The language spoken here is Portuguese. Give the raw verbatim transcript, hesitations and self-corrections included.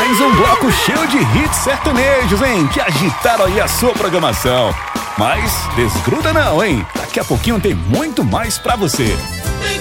Mais um bloco cheio de hits sertanejos, hein? Que agitaram aí a sua programação. Mas desgruda não, hein? Daqui a pouquinho tem muito mais pra você. Vem